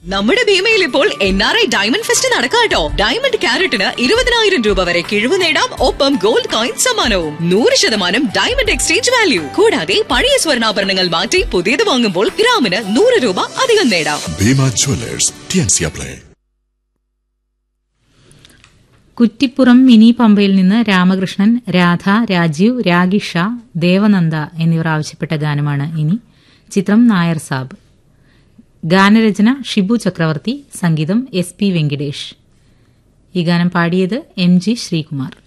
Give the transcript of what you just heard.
നമ്മുടെ ഭീമയിൽ ഇപ്പോൾ NRI diamond fest നടക്കാട്ടോ. Diamond ക്യാരറ്റിന് 20,000 രൂപ വരെ കിഴിവ് നേടാം. ഒപ്പം ഗോൾഡ് കോയിൻ സമ്മാനവും 100% ഡയമണ്ട് എക്സ്ചേഞ്ച് വാല്യൂ. കൂടാതെ പഴയ സ്വർണ്ണാഭരണങ്ങൾ മാറ്റി പുതിയത് വാങ്ങുമ്പോൾ ഗ്രാമിന് 100 രൂപ അധികം നേടാം. Bhima Jewellers, T&C apply. Kuttippuram mini പമ്പയിൽ നിന്ന് രാമകൃഷ്ണൻ, രാധ, രാജീവ്, രാഗിഷ, ദേവനന്ദ എന്നിവർ ആവശ്യപ്പെട്ട ഗാനമാണ് ഇനി. ചിത്രം നായർ സാബ്. ഗാനരചന ഷിബു ചക്രവർത്തി, സംഗീതം SP വെങ്കിടേഷ്. ഈ ഗാനം പാടിയത് MG ശ്രീകുമാർ.